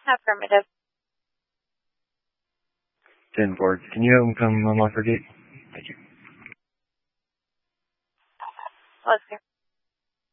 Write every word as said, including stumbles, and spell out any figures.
Affirmative. ten four. Can you have him come unlock our gate? Thank you. Let's see.